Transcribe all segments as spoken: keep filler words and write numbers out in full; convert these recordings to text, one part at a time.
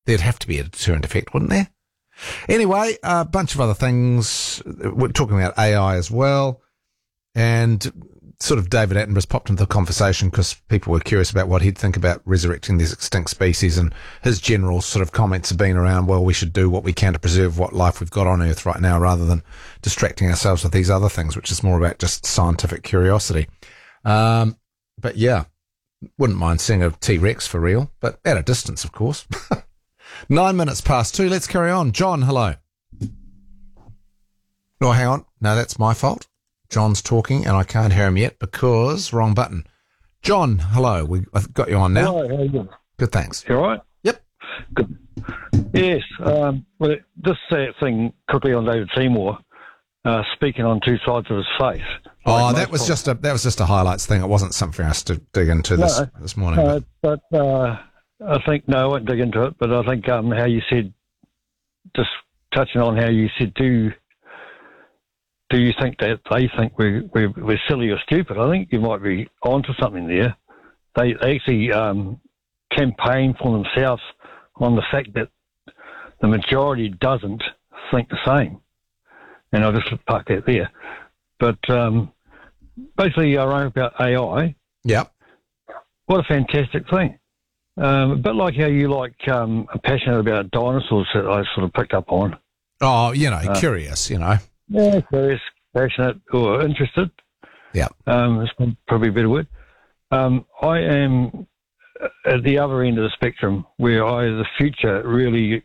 there'd have to be a deterrent effect, wouldn't there? Anyway, a bunch of other things. We're talking about A I as well. And sort of David Attenborough's popped into the conversation because people were curious about what he'd think about resurrecting these extinct species, and his general sort of comments have been around, well, we should do what we can to preserve what life we've got on Earth right now rather than distracting ourselves with these other things, which is more about just scientific curiosity. Um, but yeah, wouldn't mind seeing a T-Rex for real, but at a distance, of course. Nine minutes past two. Let's carry on. John, hello. Oh, hang on. No, that's my fault. John's talking, and I can't hear him yet because wrong button. John, hello. We I've got you on now. Hello, how are you doing? Good, thanks. You all right? Yep. Good. Yes. Um, well, this uh, thing quickly on David Seymour uh, speaking on two sides of his face. Oh, Like that was most just a that was just a highlights thing. It wasn't something for us to dig into this No, this morning. Uh, but. but uh, I think no, I won't dig into it. But I think um, how you said, just touching on how you said, do do you think that they think we're we're, we're silly or stupid? I think you might be onto something there. They, they actually um, campaign for themselves on the fact that the majority doesn't think the same. And I'll just park that there. But um, basically, I wrote about A I. Yep. What a fantastic thing. Um, a bit like how you like um, are passionate about dinosaurs that I sort of picked up on. Oh, you know, Uh, curious, you know. Yeah, curious, passionate, or interested. Yeah. Um, it's probably a better word. Um, I am at the other end of the spectrum where I, the future really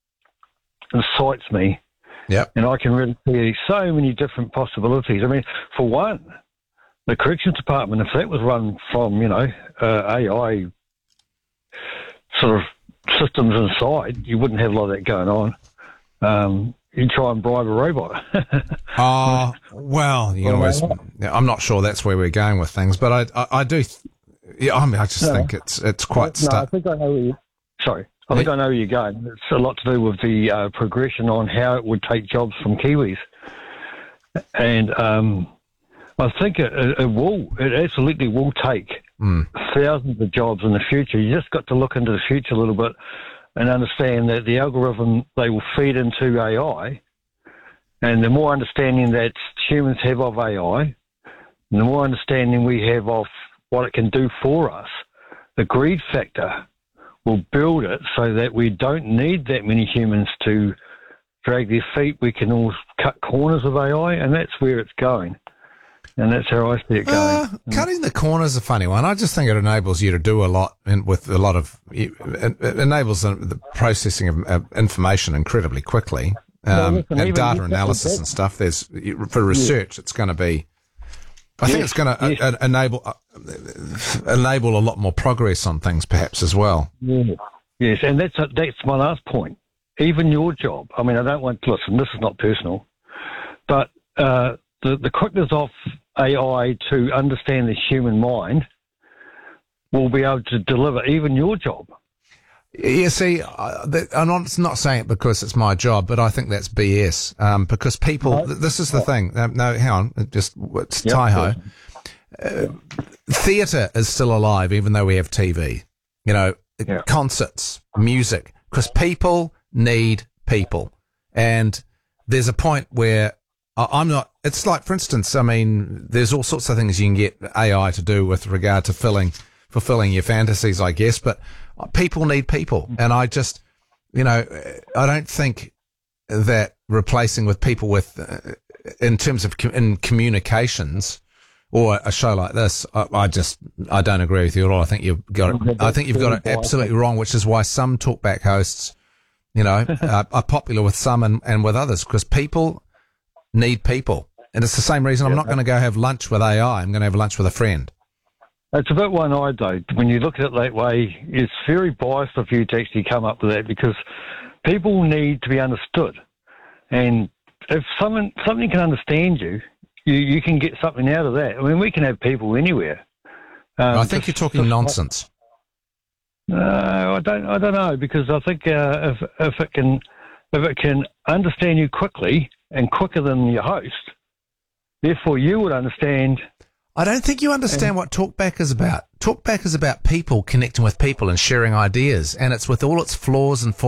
incites me. Yep. And I can really see so many different possibilities. I mean, for one, the corrections department, if that was run from, you know, uh, A I sort of systems inside, you wouldn't have a lot of that going on. Um, you try and bribe a robot. Oh, well, you can always, I'm not sure that's where we're going with things, but I, I, I do, th- yeah, I mean, I just No. think it's, it's quite no, I stuck. think I know where you, sorry, I think Yeah. I know where you're going. It's a lot to do with the uh, progression on how it would take jobs from Kiwis. And um, I think it, it, it will, it absolutely will take Mm. thousands of jobs in the future. You just got to look into the future a little bit and understand that the algorithm they will feed into A I, and the more understanding that humans have of A I, and the more understanding we have of what it can do for us, the greed factor will build it so that we don't need that many humans to drag their feet. We can all cut corners of A I, and that's where it's going. And that's how I see it going. Uh, cutting the corners is a funny one. I just think it enables you to do a lot in, with a lot of, it, it enables the, the processing of uh, information incredibly quickly. Well, Um, listen, and even data you- analysis and stuff. There's, for research, it's going to be, I think Yes, it's going to yes. uh, enable, uh, enable a lot more progress on things perhaps as well. Yes, yes, and that's that's my last point. Even your job. I mean, I don't want to listen. This is not personal, but uh, the the quickness of A I to understand the human mind will be able to deliver even your job. You see, I- that- I'm not, not saying it because it's my job, but I think that's B S. Um, because people, No. th- this is the thing. Um, no, hang on, it just it's Yep, Taiho. Uh, theatre is still alive, even though we have T V. You know, Yeah. concerts, music, because people need people, and there's a point where I- I'm not. It's like, for instance, I mean, there's all sorts of things you can get A I to do with regard to filling, fulfilling your fantasies, I guess. But people need people, and I just, you know, I don't think that replacing with people with, uh, in terms of com- in communications, or a show like this, I, I just, I don't agree with you at all. I think you've got it. I think you've got it absolutely wrong, which is why some talkback hosts, you know, are, are popular with some and, and with others, because people need people. And it's the same reason I'm not going to go have lunch with A I. I'm going to have lunch with a friend. It's a bit one-eyed, though. When you look at it that way, it's very biased of you to actually come up with that, because people need to be understood. And if someone something can understand you, you, you can get something out of that. I mean, we can have people anywhere. Um, I think just- you're talking just- nonsense. No, I don't. I don't know, because I think uh, if if it can if it can understand you quickly and quicker than your host, therefore you would understand. I don't think you understand what Talkback is about. Talkback is about people connecting with people and sharing ideas, and it's with all its flaws and